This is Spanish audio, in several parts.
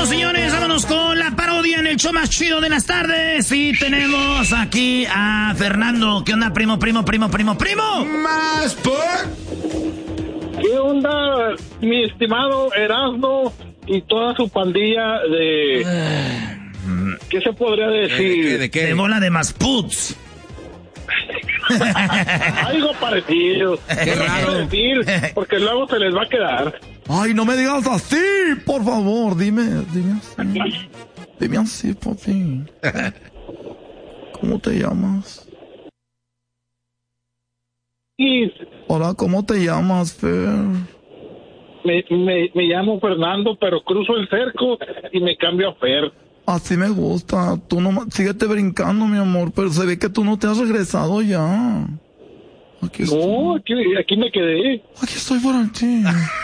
señores, vámonos con la parodia en el show más chido de las tardes. Y tenemos aquí a Fernando. ¿Qué onda, primo? Más por... ¿Qué onda, mi estimado Erasmo y toda su pandilla de... ¿Qué se podría decir? ¿De qué? De bola de masputs. Algo parecido. Qué raro. Decir, porque luego se les va a quedar. Ay, no me digas así, por favor, dime así. Dime así, papi. ¿Cómo te llamas? Y Hola, ¿cómo te llamas, Fer? me llamo Fernando, pero cruzo el cerco y me cambio a Fer. Así me gusta. Tú no, síguete brincando, mi amor, pero se ve que tú no te has regresado ya. Aquí estoy. No, aquí me quedé. Aquí estoy por ti.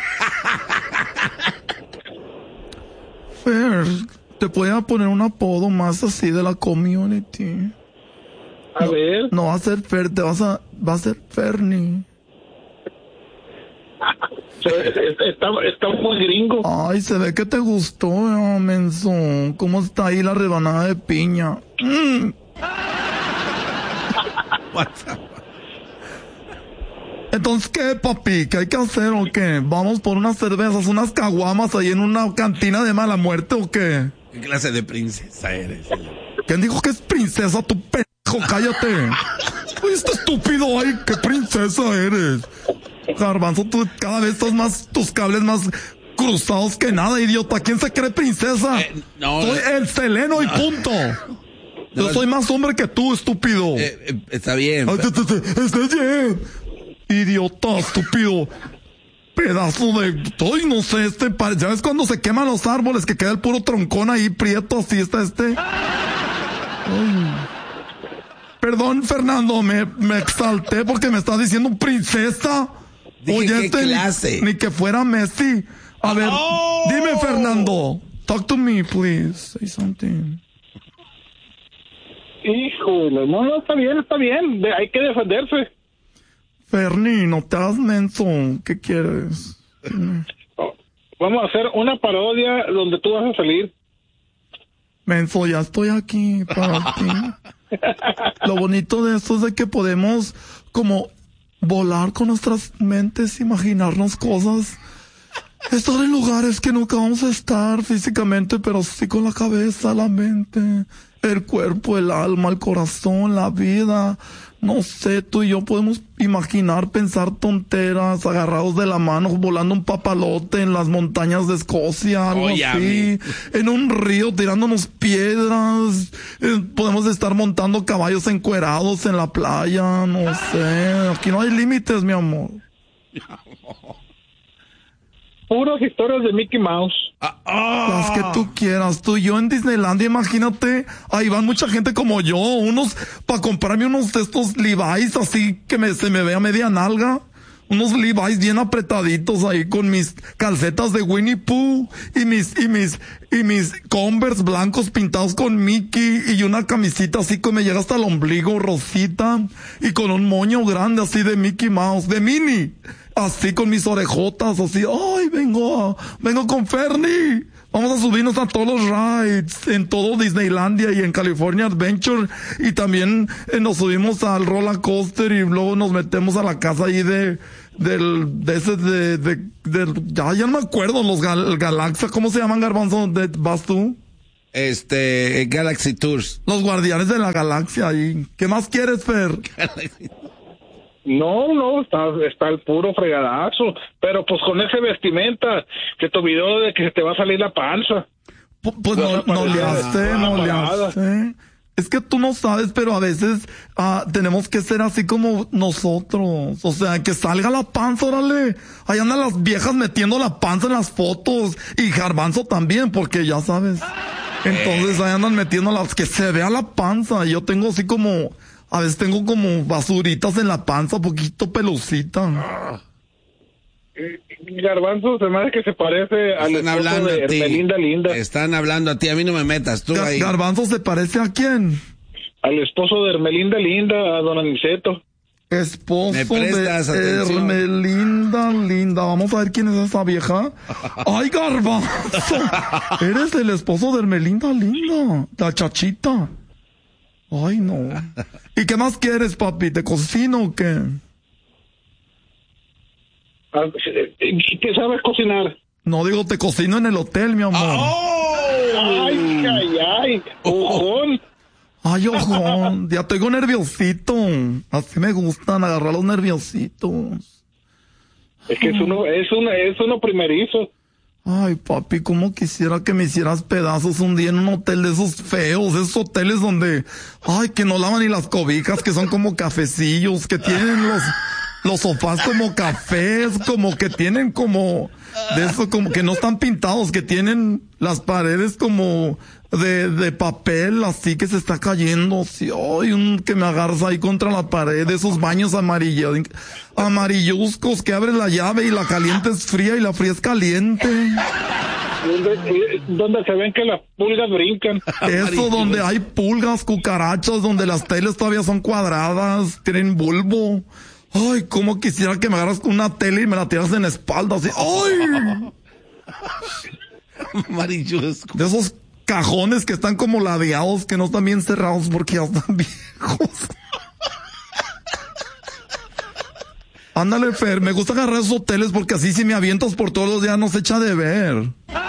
Fer, te voy a poner un apodo más así de la community. A ver. No va a ser Fer, va a ser Fernie. Está muy gringo. Ay, se ve que te gustó, menso. ¿Cómo está ahí la rebanada de piña? Entonces, ¿qué, papi? ¿Qué hay que hacer o qué? ¿Vamos por unas cervezas, unas caguamas ahí en una cantina de mala muerte o qué? ¿Qué clase de princesa eres? ¿Quién dijo que es princesa? Tu pendejo, cállate. Oye, este estúpido, ay, qué princesa eres. Garbanzo, tú cada vez estás más, tus cables más cruzados que nada, idiota. ¿Quién se cree princesa? No. Soy el Seleno y punto. Yo soy más hombre que tú, estúpido. Está bien. Está bien. Idiota, estúpido. Pedazo de... Ay, no sé, ya ves cuando se queman los árboles que queda el puro troncón ahí prieto, así está Ay. Perdón, Fernando, me exalté porque me estás diciendo princesa. Dije, oye, ¿qué clase? Ni que fuera Messi. A ver, dime, Fernando. Talk to me, please. Say something. Híjole, no, está bien. Hay que defenderse. Fernie, no te hagas menso. ¿Qué quieres? Vamos a hacer una parodia donde tú vas a salir. Menso, ya estoy aquí para ti. Lo bonito de esto es de que podemos como volar con nuestras mentes, imaginarnos cosas, estar en lugares que nunca vamos a estar físicamente, pero sí con la cabeza, la mente, el cuerpo, el alma, el corazón, la vida. No sé, tú y yo podemos imaginar, pensar tonteras, agarrados de la mano, volando un papalote en las montañas de Escocia, algo así, en un río tirándonos piedras, podemos estar montando caballos encuerados en la playa, no sé, aquí no hay límites, mi amor. Puras historias de Mickey Mouse. Las que tú quieras. Tú y yo en Disneylandia, imagínate, ahí van mucha gente como yo, unos, para comprarme unos de estos Levi's así que se me vea media nalga, unos Levi's bien apretaditos ahí con mis calcetas de Winnie Pooh y mis Converse blancos pintados con Mickey y una camisita así que me llega hasta el ombligo, rosita, y con un moño grande así de Mickey Mouse, de Minnie. Así con mis orejotas, así, ay, vengo con Fernie. Vamos a subirnos a todos los rides, en todo Disneylandia y en California Adventure. Y también nos subimos al roller coaster y luego nos metemos a la casa ahí ya no me acuerdo, los Galaxia, ¿cómo se llaman, Garbanzo? ¿Vas tú? Galaxy Tours. Los guardianes de la galaxia ahí. ¿Qué más quieres, Fer? No, está el puro fregadazo. Pero pues con ese vestimenta que te olvidó de que se te va a salir la panza. Pues no le hace. Es que tú no sabes, pero a veces tenemos que ser así como nosotros. O sea, que salga la panza, órale. Ahí andan las viejas metiendo la panza en las fotos. Y Garbanzo también, porque ya sabes. Entonces ahí andan metiendo que se vea la panza. Y yo tengo así como... A veces tengo como basuritas en la panza, poquito pelucita. Garbanzo, se me hace que se parece al esposo de Hermelinda Linda. Están hablando a ti, a mí no me metas, tú ahí. ¿Garbanzo se parece a quién? Al esposo de Hermelinda Linda, a don Aniceto. Esposo ¿Me prestas de atención? Hermelinda. Vamos a ver quién es esa vieja. ¡Ay, Garbanzo! Eres el esposo de Hermelinda Linda, la chachita. Ay, no. ¿Y qué más quieres, papi? ¿Te cocino o qué? ¿Qué sabes cocinar? No, digo, te cocino en el hotel, mi amor. Ay, ojón. Ay, ojón, ya tengo nerviosito. Así me gustan agarrar los nerviositos. Es que es uno primerizo. Ay, papi, cómo quisiera que me hicieras pedazos un día en un hotel de esos feos, esos hoteles donde, ay, que no lavan ni las cobijas, que son como cafecillos, que tienen los sofás como cafés, como que tienen como, de eso, como que no están pintados, que tienen las paredes como de papel, así que se está cayendo, así, ay, que me agarras ahí contra la pared, esos baños amarilluzcos que abres la llave y la caliente es fría y la fría es caliente. Donde se ven que las pulgas brincan. Eso, donde hay pulgas, cucarachas, donde las teles todavía son cuadradas, tienen bulbo. Ay, cómo quisiera que me agarras con una tele y me la tiras en la espalda, así, ay. Amarilluzco. De esos cajones que están como ladeados, que no están bien cerrados porque ya están viejos. Ándale, Fer, me gusta agarrar esos hoteles porque así si me avientas por todos los días no se echa de ver.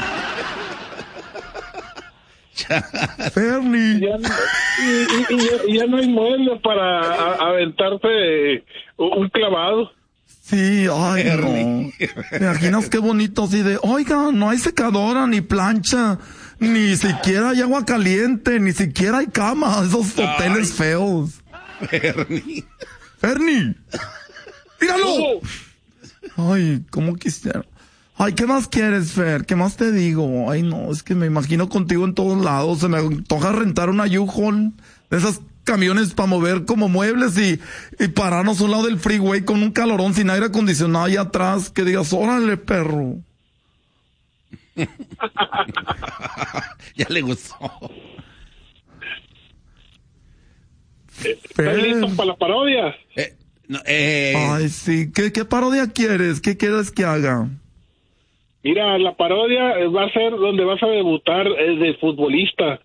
Fernie. Ya no hay muebles para aventarte un clavado. Sí, ay, no. ¿Te imaginas qué bonito así de, oiga, no hay secadora, ni plancha, ni siquiera hay agua caliente, ni siquiera hay cama, esos hoteles feos. Fernie. ¡Míralo! Ay, ¿cómo quisiera? Ay, ¿qué más quieres, Fer? ¿Qué más te digo? Ay, no, es que me imagino contigo en todos lados. Se me antoja rentar una U-Haul de esas camiones para mover como muebles y pararnos a un lado del freeway con un calorón sin aire acondicionado ahí atrás. Que digas, órale, perro. Ya le gustó. ¿Estás listo para la parodia? Ay, sí. ¿Qué parodia quieres? ¿Qué quieres que haga? Mira, la parodia va a ser donde vas a debutar de futbolista.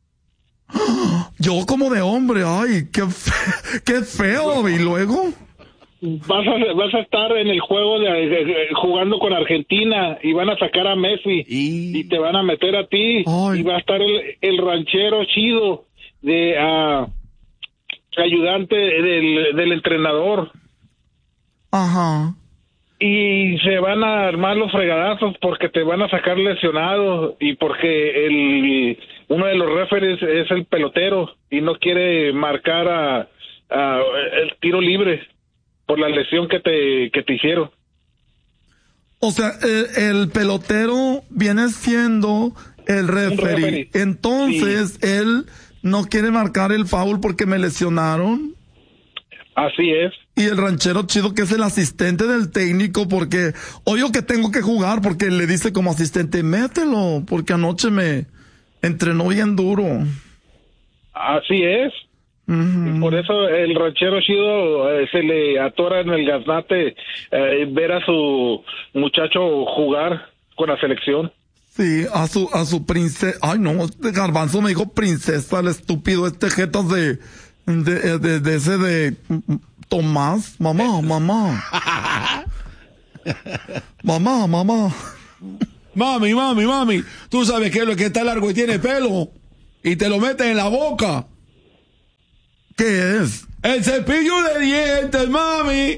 Yo como de hombre, ay, qué feo. ¿Y luego? Vas a estar en el juego jugando con Argentina y van a sacar a Messi y te van a meter a ti. Ay. Y va a estar el ranchero chido de ayudante del entrenador. Ajá. Y se van a armar los fregadazos porque te van a sacar lesionado y porque uno de los referees es el pelotero y no quiere marcar el tiro libre por la lesión que te hicieron. O sea, el pelotero viene siendo el referee. Entonces, sí. Él no quiere marcar el foul porque me lesionaron. Así es. Y el ranchero chido que es el asistente del técnico porque, obvio que tengo que jugar porque le dice como asistente, mételo, porque anoche me entrenó bien duro. Así es. Uh-huh. Y por eso el ranchero chido se le atora en el gaznate ver a su muchacho jugar con la selección. Sí, a su princesa. Ay, no, este Garbanzo me dijo princesa, el estúpido, jetas de ese de Tomás. Mamá. Mami, tú sabes que es lo que está largo y tiene pelo y te lo metes en la boca. ¿Qué es? El cepillo de dientes, mami.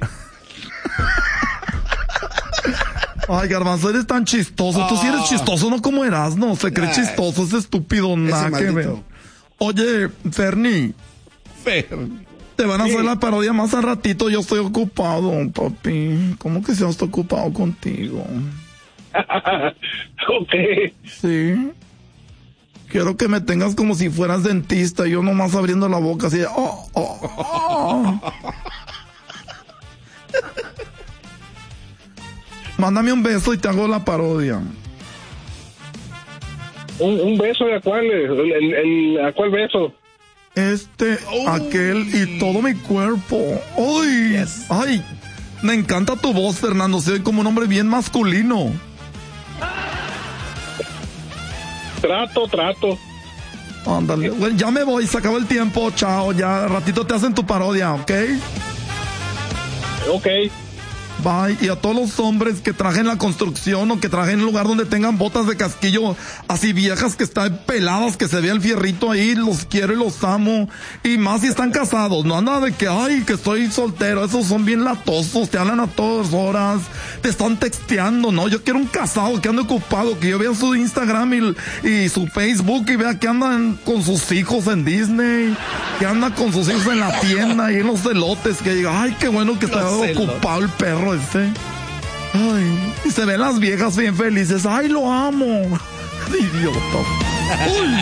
Ay, Garbanzo, eres tan chistoso. Tú sí eres chistoso, no como Erasmo. Se cree chistoso, ese estúpido, nada que ver. Oye, Fernie. Te van a hacer la parodia más al ratito. Yo estoy ocupado, papi. ¿Cómo que se está ocupado contigo? Ok. Sí. Quiero que me tengas como si fueras dentista. Yo nomás abriendo la boca así de... Mándame un beso y te hago la parodia. ¿Un beso de a cuál? ¿A cuál beso? aquel y todo mi cuerpo. ¡Ay! Yes. ¡Ay! Me encanta tu voz, Fernando. Se ve como un hombre bien masculino. Trato. Ándale. Bueno, ya me voy, se acabó el tiempo. Chao, ya ratito te hacen tu parodia, ¿ok? Ok. Bye. Y a todos los hombres que trajen en la construcción o que trajen en un lugar donde tengan botas de casquillo así viejas que están peladas, que se vea el fierrito ahí, los quiero y los amo. Y más si están casados, no anda de que, ay, que estoy soltero. Esos son bien latosos, te hablan a todas horas, te están texteando, ¿no? Yo quiero un casado que ande ocupado, que yo vea su Instagram y su Facebook y vea que andan con sus hijos en Disney, que anda con sus hijos en la tienda y en los elotes, que diga, ay, qué bueno que está ocupado el perro este. Ay, y se ven las viejas bien felices. Ay, lo amo. Idiota. Uy.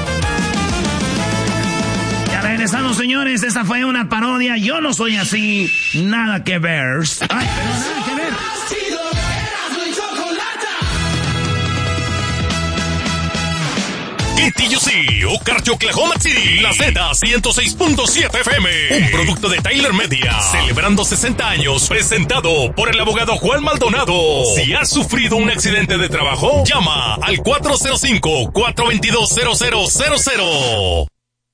Ya regresamos, señores. Esta fue una parodia. Yo no soy así. Nada que ver. Ay, pero nada que ver. KTUC, Okarche, Oklahoma City, La Z 106.7 FM, un producto de Tyler Media, celebrando 60 años, presentado por el abogado Juan Maldonado. Si has sufrido un accidente de trabajo, llama al 405-422-0000.